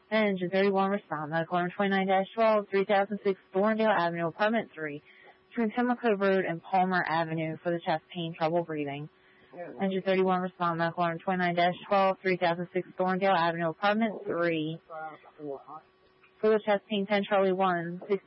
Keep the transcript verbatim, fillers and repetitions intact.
Engine thirty-one, respond. Medical number twenty-nine dash twelve, three thousand six, Thorndale Avenue, apartment three, between Pimlico Road and Palmer Avenue for the chest pain, trouble breathing. Engine thirty-one, respond. Medical number twenty-nine dash twelve, three thousand six, Thorndale Avenue, apartment three, for the chest pain, ten Charlie one,